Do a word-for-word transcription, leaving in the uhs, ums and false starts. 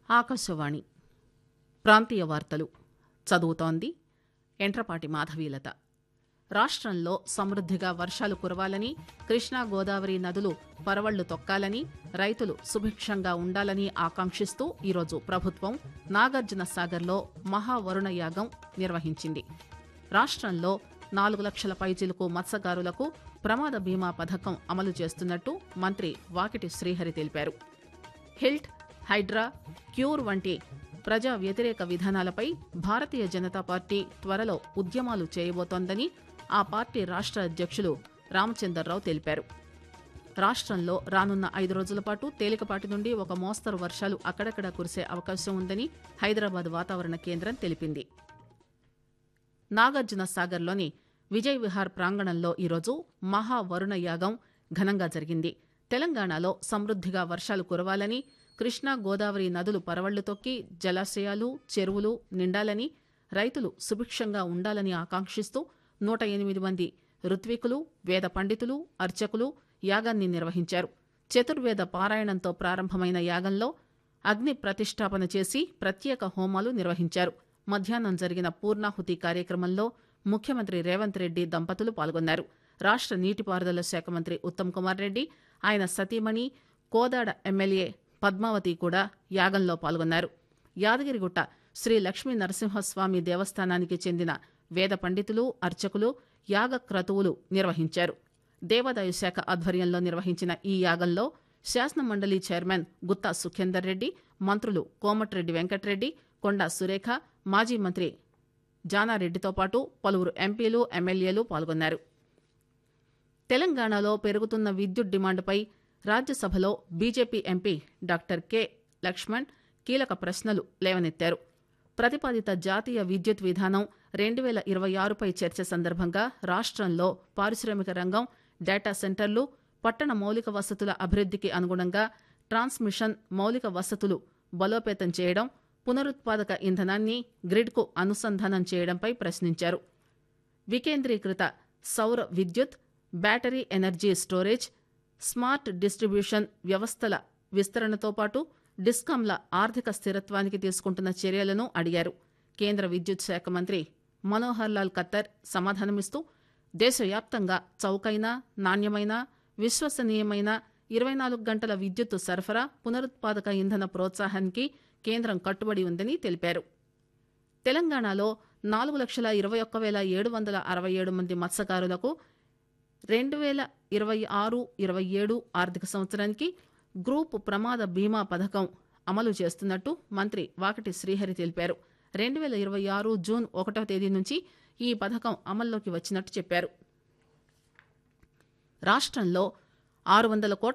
ఆకాశవాణి ప్రాంతీయ వార్తలు చదువుతోంది ఎంట్రపాటి మాధవీలత. రాష్ట్రంలో సమృద్దిగా వర్షాలు కురవాలని, కృష్ణా గోదావరి నదులు పరవళ్లు తొక్కాలని, రైతులు సుభిక్షంగా ఉండాలని ఆకాంక్షిస్తూ ఈరోజు ప్రభుత్వం నాగార్జున సాగర్లో మహావరుణ యాగం నిర్వహించింది. రాష్ట్రంలో నాలుగు లక్షల పైచిలుకు మత్స్యకారులకు ప్రమాద బీమా పథకం అమలు చేస్తున్నట్టు మంత్రి వాకిటి శ్రీహరి తెలిపారు. హిల్ట్, హైడ్రా, క్యూర్ వంటి ప్రజా వ్యతిరేక విధానాలపై భారతీయ జనతా పార్టీ త్వరలో ఉద్యమాలు చేయబోతోందని ఆ పార్టీ రాష్ట్ర అధ్యక్షులు రామచందర్రావు తెలిపారు. రాష్ట్రంలో రానున్న ఐదు రోజుల పాటు తేలికపాటి నుండి ఒక మోస్తరు వర్షాలు అక్కడక్కడా కురిసే అవకాశం ఉందని హైదరాబాద్ వాతావరణ కేంద్రం తెలిపింది. నాగార్జున సాగర్లోని విజయ్ విహార్ ప్రాంగణంలో ఈరోజు మహావరుణ యాగం ఘనంగా జరిగింది. తెలంగాణలో సమృద్దిగా వర్షాలు కురవాలని, కృష్ణా గోదావరి నదులు పరవళ్లు తొక్కి జలాశయాలు, చెరువులు నిండాలని, రైతులు సుభిక్షంగా ఉండాలని ఆకాంక్షిస్తూ నూట ఎనిమిది మంది ఋత్వికులు, వేద పండితులు, అర్చకులు యాగాన్ని నిర్వహించారు. చతుర్వేద పారాయణంతో ప్రారంభమైన యాగంలో అగ్ని ప్రతిష్టాపన చేసి ప్రత్యేక హోమాలు నిర్వహించారు. మధ్యాహ్నం జరిగిన పూర్ణాహుతి కార్యక్రమంలో ముఖ్యమంత్రి రేవంత్ రెడ్డి దంపతులు పాల్గొన్నారు. రాష్ట్ర నీటిపారుదల శాఖ మంత్రి ఉత్తమ్ కుమార్ రెడ్డి, ఆయన సతీమణి కోదాడ ఎమ్మెల్యే పద్మావతి కూడా యాగంలో పాల్గొన్నారు. యాదగిరిగుట్ట శ్రీ లక్ష్మీ నరసింహస్వామి దేవస్థానానికి చెందిన వేద పండితులు, అర్చకులు యాగ క్రతువులు నిర్వహించారు. దేవాదాయ శాఖ ఆధ్వర్యంలో నిర్వహించిన ఈ యాగంలో శాసనమండలి చైర్మన్ గుత్తా సుఖేందర్ రెడ్డి, మంత్రులు కోమటిరెడ్డి వెంకటరెడ్డి, కొండా సురేఖ, మాజీ మంత్రి జానారెడ్డితో పాటు పలువురు ఎంపీలు, ఎమ్మెల్యేలు పాల్గొన్నారు. తెలంగాణలో పెరుగుతున్న విద్యుత్ డిమాండ్పై రాజ్యసభలో BJP MP doctor K Laxman కీలక ప్రశ్నలు లేవనెత్తారు. ప్రతిపాదిత జాతీయ విద్యుత్ విధానం రెండు వేల ఇరవై ఆరుపై చర్చ సందర్భంగా రాష్ట్రంలో పారిశ్రామిక రంగం, డేటా సెంటర్లు, పట్టణ మౌలిక వసతుల అభివృద్దికి అనుగుణంగా ట్రాన్స్మిషన్ మౌలిక వసతులు బలోపేతం చేయడం, పునరుత్పాదక ఇంధనాన్ని గ్రిడ్కు అనుసంధానం చేయడంపై ప్రశ్నించారు. వికేంద్రీకృత సౌర విద్యుత్, battery energy storage, smart distribution వ్యవస్థల విస్తరణతో పాటు డిస్కాంల ఆర్థిక స్థిరత్వానికి తీసుకుంటున్న చర్యలను అడిగారు. కేంద్ర విద్యుత్ శాఖ మంత్రి మనోహర్ లాల్ ఖట్టర్ సమాధానమిస్తూ దేశవ్యాప్తంగా చౌకైన, నాణ్యమైన, విశ్వసనీయమైన ఇరవై నాలుగు గంటల విద్యుత్ సరఫరా, పునరుత్పాదక ఇంధన ప్రోత్సాహానికి కేంద్రం కట్టుబడి ఉందని తెలిపారు. తెలంగాణలో నాలుగు లక్షల ఇరవై ఒక్క వేల ఏడు వందల అరవై ఏడు మంది మత్స్యకారులకు రెండు వేల ఇరవై ఆరు ఇరవై ఏడు ఆర్థిక సంవత్సరానికి గ్రూప్ ప్రమాద బీమా పథకం అమలు చేస్తున్నట్టు మంత్రి వాకిటి శ్రీహరి తెలిపారు. రెండు వేల ఇరవై ఆరు జూన్ ఒకటవ తేదీ నుంచి ఈ పథకం అమల్లోకి వచ్చినట్టు చెప్పారు. రాష్ట్రంలో ఆరు వందల కోట్ల